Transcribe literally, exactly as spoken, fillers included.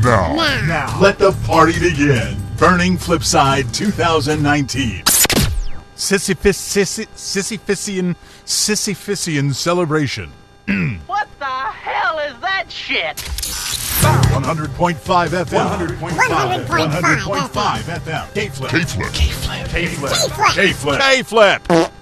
Now. Now. Now, let the party begin. Burning Flipside twenty nineteen. Sisyphus, Sissy, Sisyphusian, Sisyphusian celebration. What the hell is that shit? one hundred point five F M. one hundred point five. one hundred point five F M. K-Flip. K-Flip. K-Flip. K-Flip. K-Flip. K-Flip.